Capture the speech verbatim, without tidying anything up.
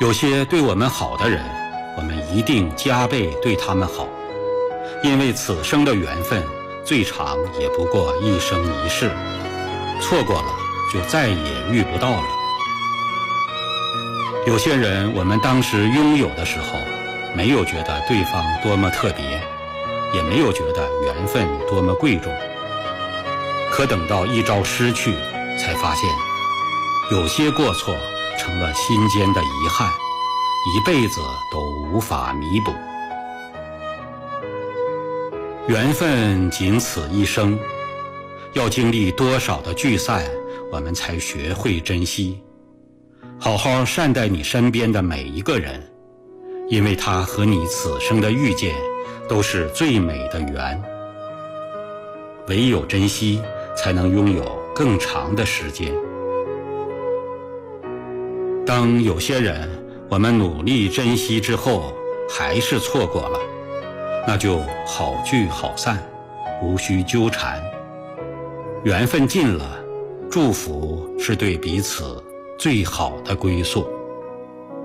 有些对我们好的人，我们一定加倍对他们好，因为此生的缘分最长也不过一生一世，错过了就再也遇不到了。有些人我们当时拥有的时候，没有觉得对方多么特别，也没有觉得缘分多么贵重，可等到一朝失去，才发现有些过错成了心间的遗憾，一辈子都无法弥补。缘分仅此一生，要经历多少的聚散，我们才学会珍惜。好好善待你身边的每一个人，因为他和你此生的遇见都是最美的缘。唯有珍惜，才能拥有更长的时间。当有些人我们努力珍惜之后，还是错过了，那就好聚好散，无需纠缠。缘分尽了，祝福是对彼此最好的归宿。